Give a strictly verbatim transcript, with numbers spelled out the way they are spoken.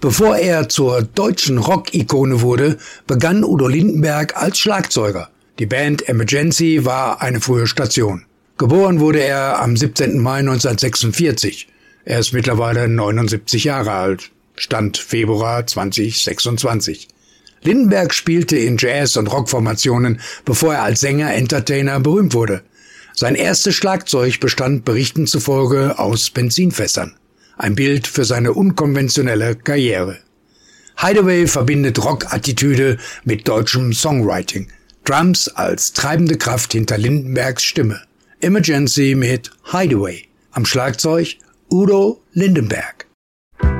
Bevor er zur deutschen Rock-Ikone wurde, begann Udo Lindenberg als Schlagzeuger. Die Band Emergency war eine frühe Station. Geboren wurde er am siebzehnten Mai neunzehnhundertsechsundvierzig. Er ist mittlerweile neunundsiebzig Jahre alt. Stand Februar zweitausendsechsundzwanzig. Lindenberg spielte in Jazz- und Rockformationen, bevor er als Sänger-Entertainer berühmt wurde. Sein erstes Schlagzeug bestand Berichten zufolge aus Benzinfässern. Ein Bild für seine unkonventionelle Karriere. Hideaway verbindet Rock-Attitüde mit deutschem Songwriting. Drums als treibende Kraft hinter Lindenbergs Stimme. Emergency mit Hideaway. Am Schlagzeug Udo Lindenberg.